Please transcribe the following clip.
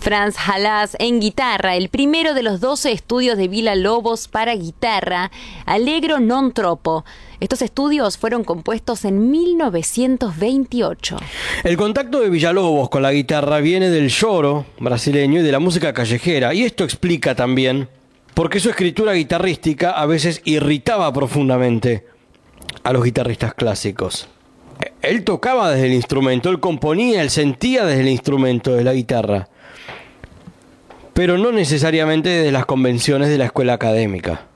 Franz Halas en guitarra, el primero de los 12 estudios de Villa-Lobos para guitarra, Allegro non troppo. Estos estudios fueron compuestos en 1928. El contacto de Villa-Lobos con la guitarra viene del choro brasileño y de la música callejera, y esto explica también por qué su escritura guitarrística a veces irritaba profundamente a los guitarristas clásicos. Él tocaba desde el instrumento, él componía, él sentía desde el instrumento de la guitarra, pero no necesariamente desde las convenciones de la escuela académica.